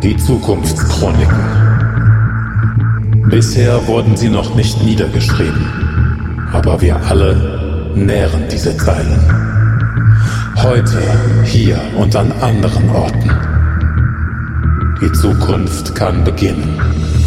Die Zukunftschroniken. Bisher wurden sie noch nicht niedergeschrieben, aber wir alle nähren diese Zeilen. Heute, hier und an anderen Orten. Die Zukunft kann beginnen.